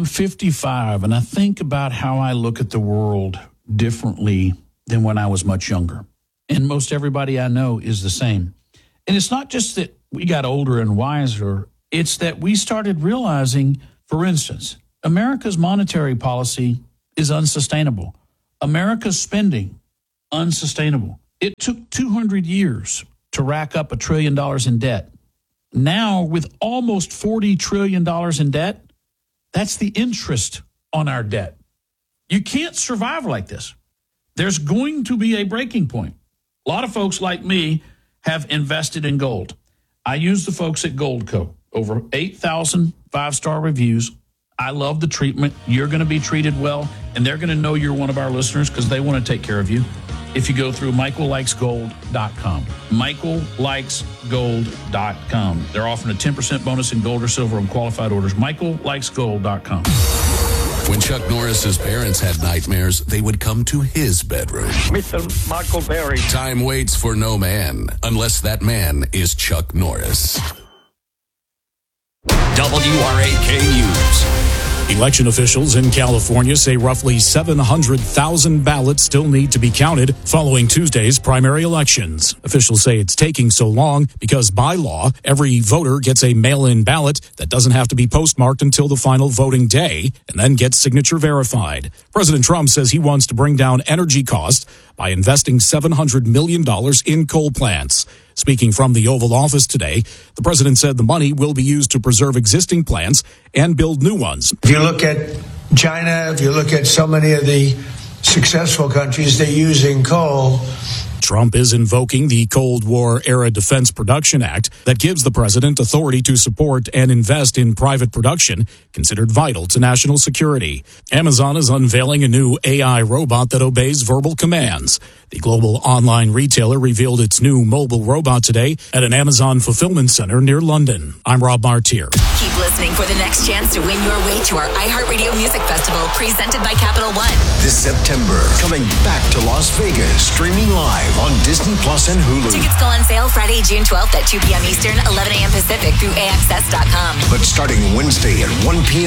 I'm 55, and I think about how I look at the world differently than when I was much younger. And most everybody I know is the same. And it's not just that we got older and wiser. It's that we started realizing, for instance, America's monetary policy is unsustainable. America's spending, unsustainable. It took 200 years to rack up $1 trillion in debt. Now, with almost $40 trillion in debt, that's the interest on our debt. You can't survive like this. There's going to be a breaking point. A lot of folks like me have invested in gold. I use the folks at Goldco. Over 8,000 five-star reviews. I love the treatment. You're going to be treated well, and they're going to know you're one of our listeners because they want to take care of you. If you go through michaellikesgold.com. michaellikesgold.com. They're offering a 10% bonus in gold or silver on qualified orders. michaellikesgold.com. When Chuck Norris's parents had nightmares, they would come to his bedroom. Mr. Michael Berry. Time waits for no man, unless that man is Chuck Norris. WRAK News. Election officials in California say roughly 700,000 ballots still need to be counted following Tuesday's primary elections. Officials say it's taking so long because by law, every voter gets a mail-in ballot that doesn't have to be postmarked until the final voting day and then gets signature verified. President Trump says he wants to bring down energy costs by investing $700 million in coal plants. Speaking from the Oval Office today, the president said the money will be used to preserve existing plants and build new ones. If you look at China, if you look at so many of the successful countries, they're using coal. Trump is invoking the Cold War-era Defense Production Act that gives the president authority to support and invest in private production considered vital to national security. Amazon is unveiling a new AI robot that obeys verbal commands. The global online retailer revealed its new mobile robot today at an Amazon fulfillment center near London. I'm Rob Martier. Keep listening for the next chance to win your way to our iHeartRadio Music Festival presented by Capital One. This September, coming back to Las Vegas, streaming live on Disney Plus and Hulu. Tickets go on sale Friday, June 12th at 2 p.m. Eastern, 11 a.m. Pacific through AXS.com. But starting Wednesday at 1 p.m.